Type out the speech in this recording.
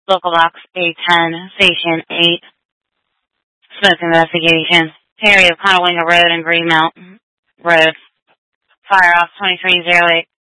Local Box 810, Station 8, Smoke Investigation, area of Conowinga Road and Green Mountain Road. Fire off 2308.